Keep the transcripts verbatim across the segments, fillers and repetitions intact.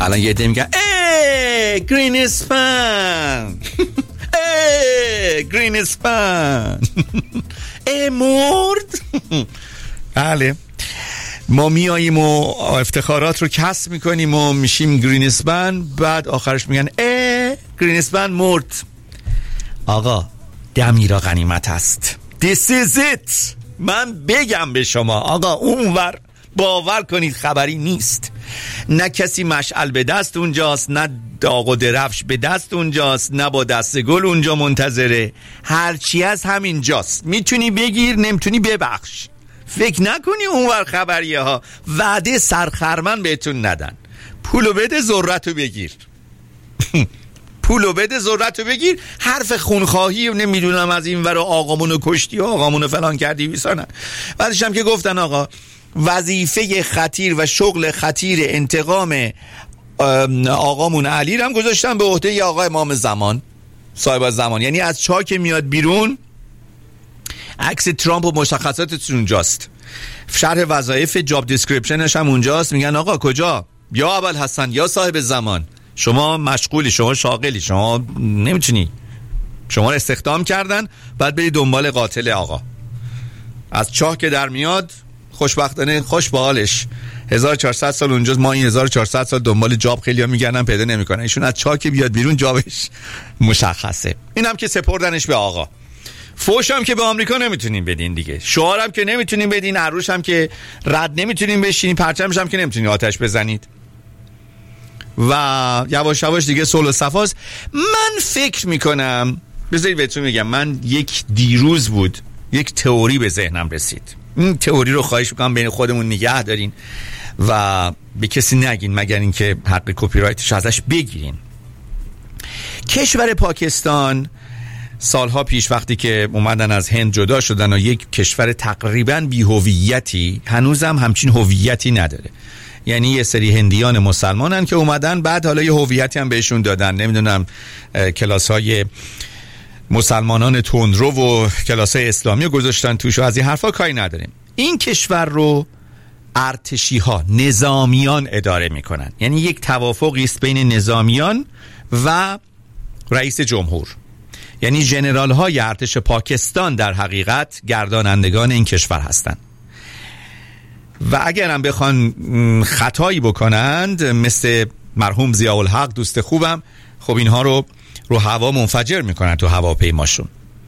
الان یه عده میگن ای گرین اسپن ای گرین اسپن ای مرد. بله ما میاییم و افتخارات رو کسب میکنیم و میشیم گرین اسپن، بعد آخرش میگن ای گرین اسپن مرد. آقا دمیرا غنیمت است. This is it. من بگم به شما آقا اونور باور کنید خبری نیست، نه کسی مشعل به دست اونجاست، نه داغ و درفش به دست اونجاست، نه با دست گل اونجا منتظره، هرچی از همینجاست. میتونی بگیر نمیتونی ببخش. فکر نکنی اونور خبریه ها وعده سرخرمن بهتون ندن. پولو بده ذرتو بگیر پولو بده ذرتو بگیر. حرف خونخواهی و نمیدونم از این ور آقامونو کشتی و آقامونو فلان کردی بیسانن. بعدش هم که گفتن آقا وظیفه خطیر و شغل خطیر انتقام آقامون علی رو هم گذاشتن به عهده ی آقا امام زمان صاحب زمان. یعنی از چاک میاد بیرون عکس ترامپ و مشخصاتش اونجاست، شرح وظایف جاب دیسکریپشنش هم اونجاست. میگن آقا کجا یا ابوالحسن یا صاحب زمان شما مشغولی، شما شاغلی، شما نمیتونی، شما رو استخدام کردن بعد بری دنبال قاتل آقا. از چاه که در میاد خوشبختانه خوش به حالش، هزار و چهارصد سال اونجاست، ما این هزار و چهارصد سال دنبال جاب خیلی ها میگردن پیدا نمیکنن. ایشون از چاه که بیاد بیرون جابش مشخصه. اینم که سپردنش به آقا. فوش هم که به آمریکا نمیتونین بدین دیگه، شعار هم که نمیتونین بدین، عروش هم که رد نمیتونین بشین، پرچمش هم که نمیتونین آتش بزنید و یواش یواش دیگه صلح و صفاست. من فکر میکنم بذارید بهتون میگم، من یک دیروز بود یک تئوری به ذهنم رسید. این تئوری رو خواهش میکنم بین خودمون نگه دارین و به کسی نگین مگر اینکه حق کپی رایتش ازش بگیرین. کشور پاکستان سالها پیش وقتی که اومدن از هند جدا شدن و یک کشور تقریباً بی هویتی، هنوزم همچین هویتی نداره. یعنی یه سری هندیان مسلمانن که اومدن بعد حالا یه هویتی هم بهشون دادن، نمیدونم کلاس‌های مسلمانان تندرو و کلاس‌های اسلامی رو گذاشتن توش و از این حرفا کاری نداریم. این کشور رو ارتشی‌ها، نظامیان اداره میکنن. یعنی یک توافقی است بین نظامیان و رئیس جمهور. یعنی ژنرال های ارتش پاکستان در حقیقت گردانندگان این کشور هستند و اگر هم بخوان خطایی بکنند مثل مرحوم ضیاءالحق دوست خوبم، خب اینها رو رو هوا منفجر میکنن تو هواپیماشون.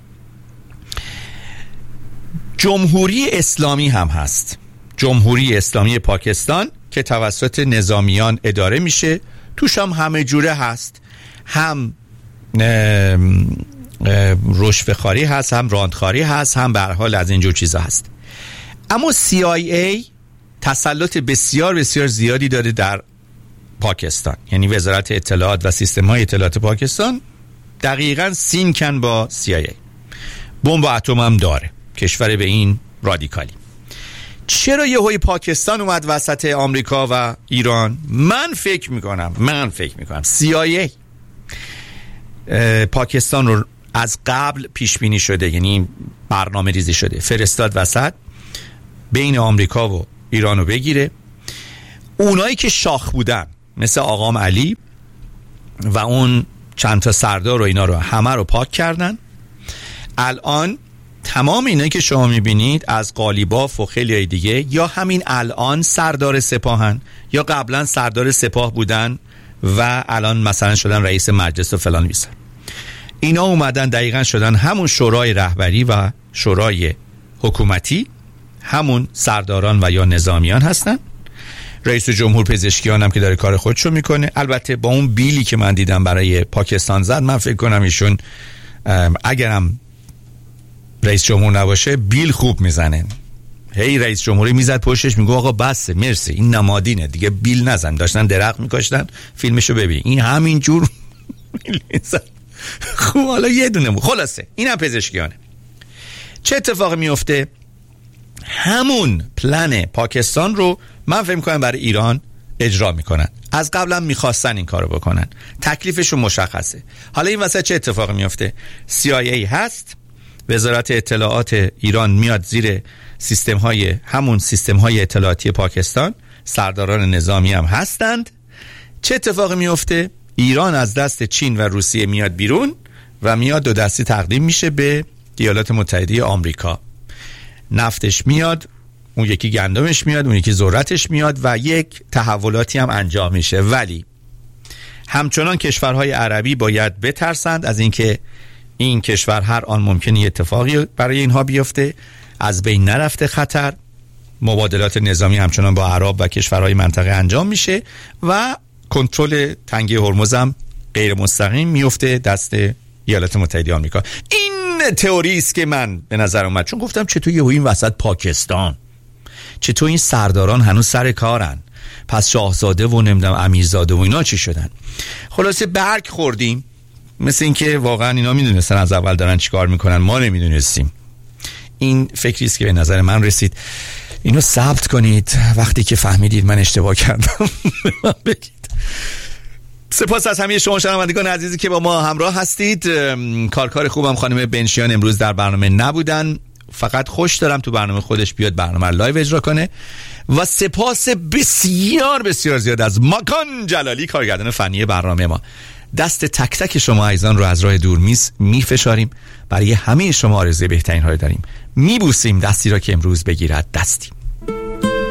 جمهوری اسلامی هم هست، جمهوری اسلامی پاکستان که توسط نظامیان اداره میشه. توش هم همه جوره هست، هم رشوه‌خواری هست، هم راندخواری هست، هم به هر حال از اینجور چیزا هست. اما سی آی ای تسلط بسیار بسیار زیادی داره در پاکستان. یعنی وزارت اطلاعات و سیستم های اطلاعات پاکستان دقیقاً سینکن با سی آی ای. بمب اتم هم داره، کشور به این رادیکالی. چرا یهوی پاکستان اومد وسط آمریکا و ایران؟ من فکر میکنم من فکر میکنم سی آی ای پاکستان رو از قبل پیش بینی شده، یعنی برنامه ریزی شده، فرستاد وسط بین آمریکا و ایران رو بگیره. اونایی که شاخ بودن مثل آقام علی و اون چند تا سردار و اینا رو همه رو پاک کردن. الان تمام اینایی که شما میبینید از قالیباف و خیلی دیگه یا همین الان سردار سپاهن یا قبلا سردار سپاه بودن و الان مثلا شدن رئیس مجلس و فلان بیسن. اینا اومدن دقیقا شدن همون شورای رهبری و شورای حکومتی، همون سرداران و یا نظامیان هستن. رئیس جمهور پزشکیان هم که داره کار خودشو میکنه. البته با اون بیلی که من دیدم برای پاکستان زد، من فکر کنم ایشون اگرم رئیس جمهور نباشه بیل خوب میزنه. هی رئیس جمهوری میزد پشتش میگه آقا بسه مرسی این نمادینه دیگه بیل نزن. داشتن درخت میکاشتن، فیلمشو ببین این همین جور خب حالا یه دونه مو. خلاصه اینم پزشکیانه. چه اتفاقی میفته؟ همون پلن پاکستان رو من فکر می‌کنم برای ایران اجرا میکنن. از قبلا میخواستن این کارو بکنن، تکلیفشون مشخصه. حالا این وسط چه اتفاقی میفته؟ سی آی ای هست، وزارت اطلاعات ایران میاد زیر سیستم های همون سیستم های اطلاعاتی پاکستان، سرداران نظامی هم هستند چه اتفاقی میفته؟ ایران از دست چین و روسیه میاد بیرون و میاد دو دستی تقدیم میشه به ایالات متحده آمریکا. نفتش میاد، اون یکی گندمش میاد، اون یکی ذرتش میاد و یک تحولاتی هم انجام میشه. ولی همچنان کشورهای عربی باید بترسند از اینکه این کشور هر آن ممکنه اتفاقی برای اینها بیفته، از بین نرفته خطر. مبادلات نظامی همچنان با عرب و کشورهای منطقه انجام میشه و کنترل تنگه هرمز هم غیر مستقیم میفته دست ایالات متحده آمریکا. این تئوری است که من به نظر اومد، چون گفتم چطور یهو این وسط پاکستان، چطور این سرداران هنوز سر کارن، پس شاهزاده و نمیدونم امیرزاده و اینا چی شدن؟ خلاصه برگ خوردیم، مثل این که واقعا اینا میدونستن از اول دارن چیکار میکنن، ما نمیدونستیم. این فکری است که به نظر من رسید. اینو ثبت کنید، وقتی که فهمیدید من اشتباه کردم من بگید. سپاس از همه شما شنوندگان عزیزی که با ما همراه هستید. کارکار خوبم خانم بنشیان امروز در برنامه نبودن، فقط خوش دارم تو برنامه خودش بیاد برنامه لایو اجرا کنه. و سپاس بسیار بسیار زیاد از ماکان جلالی، کارگردان فنی برنامه ما. دست تک تک شما عزیزان رو از راه دور میز میفشاریم، برای همه شما آرزوی بهترین ها داریم، میبوسیم دستی را که امروز بگیرد دستی.